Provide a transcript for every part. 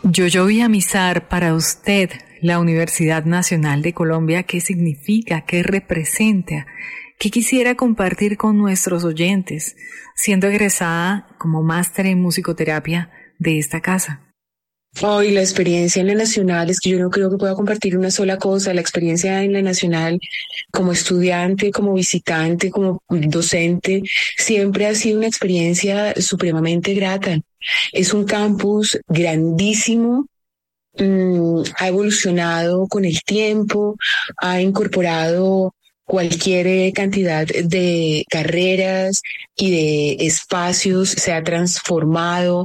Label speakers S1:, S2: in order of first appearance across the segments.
S1: Yoyo Villamizar, para usted, la Universidad Nacional de Colombia, ¿qué significa? ¿Qué representa? ¿Qué quisiera compartir con nuestros oyentes, siendo egresada como máster en musicoterapia de esta casa?
S2: Hoy la experiencia en la Nacional es que yo no creo que pueda compartir una sola cosa. La experiencia en la Nacional como estudiante, como visitante, como docente, siempre ha sido una experiencia supremamente grata. Es un campus grandísimo, ha evolucionado con el tiempo, ha incorporado cualquier cantidad de carreras y de espacios, se ha transformado.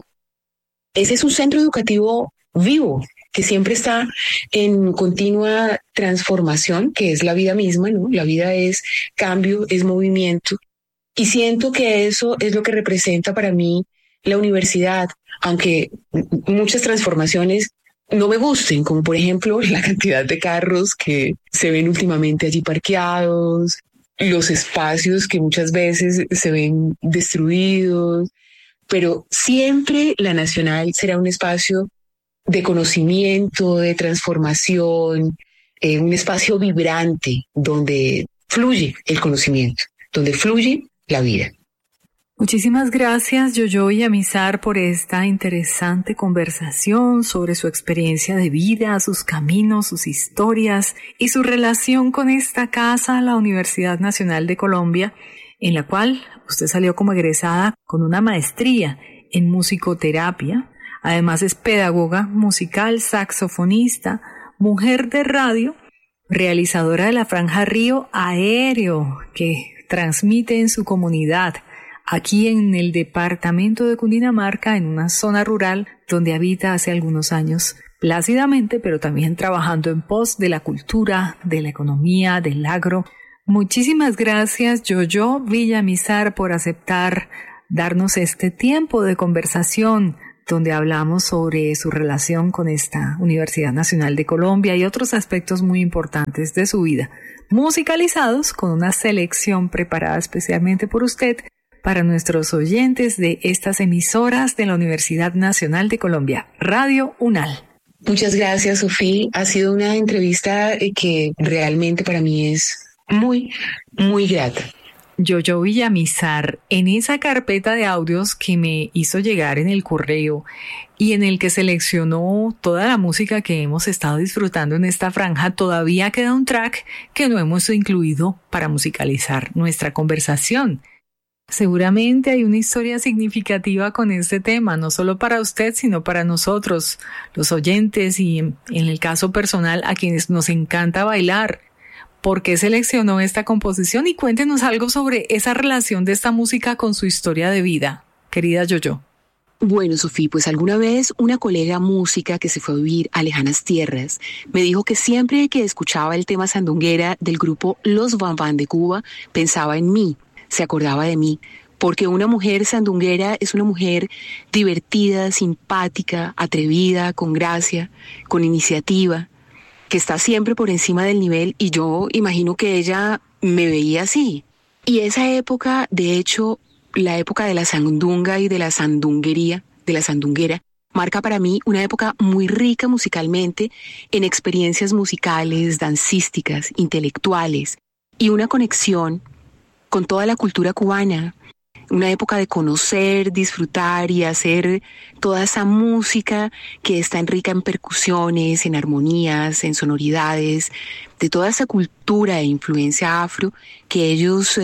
S2: Ese es un centro educativo vivo, que siempre está en continua transformación, que es la vida misma, ¿no? La vida es cambio, es movimiento. Y siento que eso es lo que representa para mí la universidad, aunque muchas transformaciones no me gusten, como por ejemplo la cantidad de carros que se ven últimamente allí parqueados, los espacios que muchas veces se ven destruidos, pero siempre la Nacional será un espacio de conocimiento, de transformación, un espacio vibrante donde fluye el conocimiento, donde fluye la vida.
S1: Muchísimas gracias, Yoyo Villamizar, por esta interesante conversación sobre su experiencia de vida, sus caminos, sus historias y su relación con esta casa, la Universidad Nacional de Colombia, en la cual usted salió como egresada con una maestría en musicoterapia. Además es pedagoga musical, saxofonista, mujer de radio, realizadora de la Franja Río Aéreo, que transmite en su comunidad, aquí en el departamento de Cundinamarca, en una zona rural donde habita hace algunos años plácidamente, pero también trabajando en pos de la cultura, de la economía, del agro. Muchísimas gracias, Yoyo Villamizar, por aceptar darnos este tiempo de conversación donde hablamos sobre su relación con esta Universidad Nacional de Colombia y otros aspectos muy importantes de su vida, musicalizados con una selección preparada especialmente por usted para nuestros oyentes de estas emisoras de la Universidad Nacional de Colombia, Radio UNAL.
S2: Muchas gracias, Sofía. Ha sido una entrevista que realmente para mí es muy, muy grata.
S1: Yoyo Villamizar, en esa carpeta de audios que me hizo llegar en el correo y en el que seleccionó toda la música que hemos estado disfrutando en esta franja, todavía queda un track que no hemos incluido para musicalizar nuestra conversación. Seguramente hay una historia significativa con este tema, no solo para usted, sino para nosotros, los oyentes y, en el caso personal, a quienes nos encanta bailar. ¿Por qué seleccionó esta composición? Y cuéntenos algo sobre esa relación de esta música con su historia de vida, querida Yoyo.
S2: Bueno, Sofía, pues alguna vez una colega música que se fue a vivir a lejanas tierras me dijo que siempre que escuchaba el tema sandunguera del grupo Los Van Van de Cuba, pensaba en mí. Se acordaba de mí, porque una mujer sandunguera es una mujer divertida, simpática, atrevida, con gracia, con iniciativa, que está siempre por encima del nivel, y yo imagino que ella me veía así. Y esa época, de hecho, la época de la sandunga y de la sandunguería, de la sandunguera, marca para mí una época muy rica musicalmente, en experiencias musicales, dancísticas, intelectuales, y una conexión con toda la cultura cubana, una época de conocer, disfrutar y hacer toda esa música que es tan rica en percusiones, en armonías, en sonoridades, de toda esa cultura e influencia afro que ellos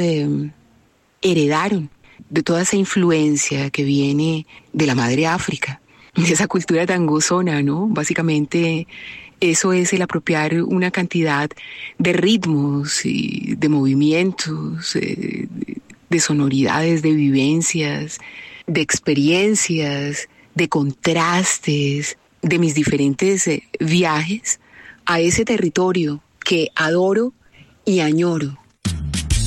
S2: heredaron, de toda esa influencia que viene de la madre África, de esa cultura tan gozona, ¿no? Básicamente eso es el apropiar una cantidad de ritmos y de movimientos, de sonoridades, de vivencias, de experiencias, de contrastes, de mis diferentes viajes a ese territorio que adoro y añoro